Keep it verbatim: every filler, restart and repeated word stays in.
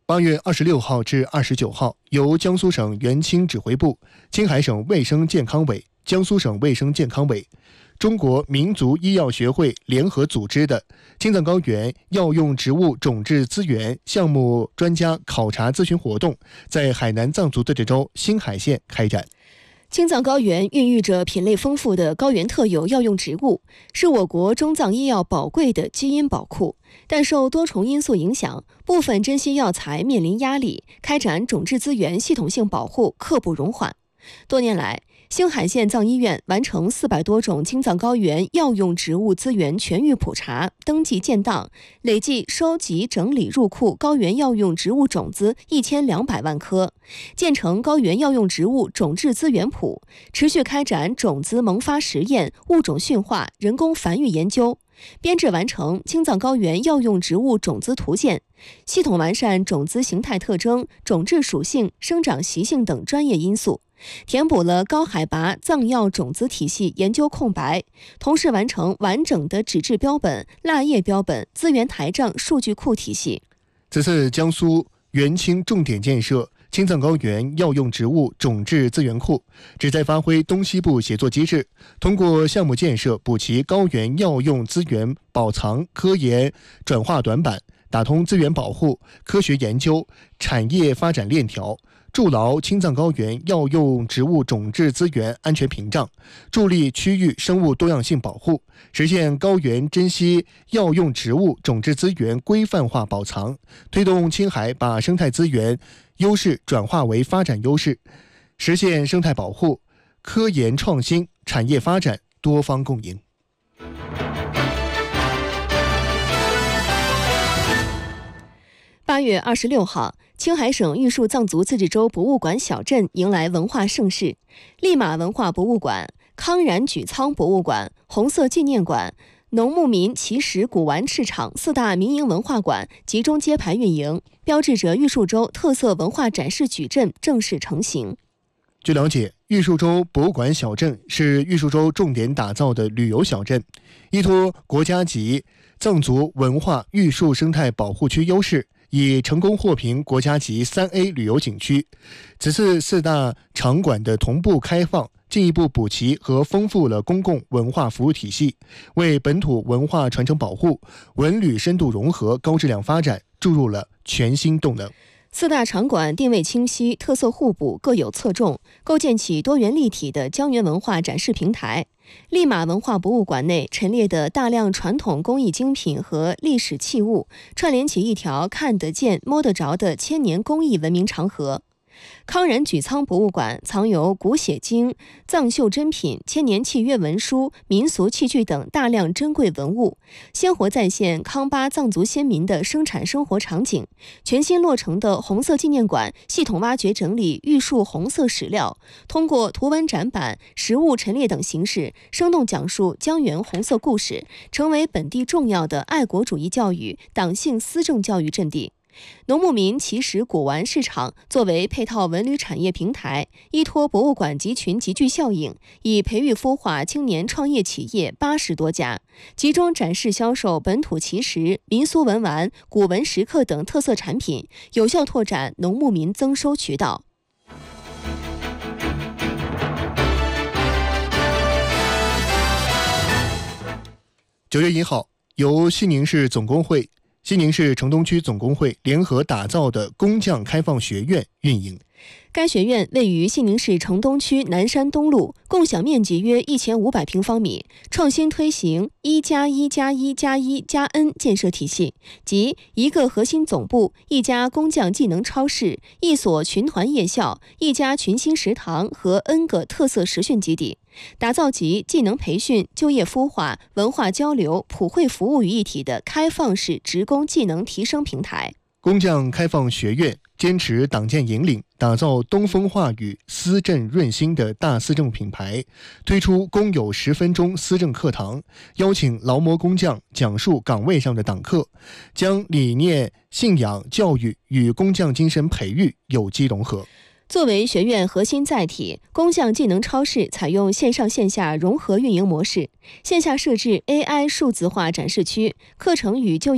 八月二十六号至二十九号，由江苏省原青指挥部、青海省卫生健康委、江苏省卫生健康委、中国民族医药学会联合组织的青藏高原药用植物种质资源项目专家考察咨询活动，在海南藏族自治州新海县开展。 青藏高原孕育着品类丰富的高原特有药用植物，是我国中藏医药宝贵的基因宝库。但受多重因素影响，部分珍稀药材面临压力，开展种质资源系统性保护刻不容缓。多年来，新海县藏医院完成四百多种青藏高原药用植物资源全域普查、登记建档，累计收集整理入库高原药用植物种子一千两百万颗，建成高原药用植物种质资源谱，持续开展种子萌发实验、物种驯化、人工繁育研究，编制完成青藏高原药用植物种子图鉴，系统完善种子形态特征、种质属性、生长习性等专业因素，填补了高海拔藏药种子体系研究空白，同时完成完整的纸质标本、蜡页标本、资源台账数据库体系。 此次江苏原青重点建设青藏高原药用植物种质资源库，旨在发挥东西部协作机制，通过项目建设补齐高原药用资源保藏科研转化短板，打通资源保护、科学研究、产业发展链条，筑牢青藏高原药用植物种质资源安全屏障，助力区域生物多样性保护，实现高原珍稀药用植物种质资源规范化保藏，推动青海把生态资源优势转化为发展优势，实现生态保护、科研创新、产业发展多方共赢。 八月二十六号，青海省玉树藏族自治州博物馆小镇迎来文化盛事，利马文化博物馆、康然举仓博物馆、红色纪念馆、农牧民奇石古玩市场四大民营文化馆集中揭牌运营，标志着玉树州特色文化展示矩阵正式成型。 据了解，玉树州博物馆小镇是玉树州重点打造的旅游小镇，依托国家级藏族文化玉树生态保护区优势，已成功获评国家级三 A 旅游景区。此次四大场馆的同步开放，进一步补齐和丰富了公共文化服务体系，为本土文化传承保护、文旅深度融合、高质量发展注入了全新动能。 四大场馆定位清晰，特色互补，各有侧重，构建起多元立体的江源文化展示平台。利马文化博物馆内陈列的大量传统工艺精品和历史器物，串联起一条看得见、摸得着的千年工艺文明长河。康然举仓博物馆藏有古写经、藏绣珍品、千年契约文书、民俗器具等大量珍贵文物，鲜活再现康巴藏族先民的生产生活场景。全新落成的红色纪念馆系统挖掘整理玉树红色史料，通过图文展板、实物陈列等形式，生动讲述江源红色故事，成为本地重要的爱国主义教育、党性思政教育阵地。农牧民奇石古玩市场作为配套文旅产业平台，依托博物馆集群集聚效应，以培育孵化青年创业企业八十多家，集中展示销售本土奇石、民俗文玩、古文石刻等特色产品，有效拓展农牧民增收渠道。 九月一号，由西宁市总工会、西宁市城东区总工会联合打造的工匠开放学院运营。 该学院位于西宁市城东区南山东路，共享面积约一千五百平方米，创新推行一加一加一加一加 N 建设体系，即一个核心总部、一家工匠技能超市、一所群团夜校、一家群星食堂和 N 个特色实训基地，打造集技能培训、就业孵化、文化交流、普惠服务于一体的开放式职工技能提升平台。 工匠开放学院坚持党建引领，打造东风化雨、思政润心的大思政品牌，推出工友十分钟思政课堂，邀请劳模工匠讲述岗位上的党课，将理念、信仰、教育与工匠精神培育有机融合。 作为学院核心载体，工匠技能超市采用线上线下融合运营模式，线下设置 A I 数字化展示区，课程与就业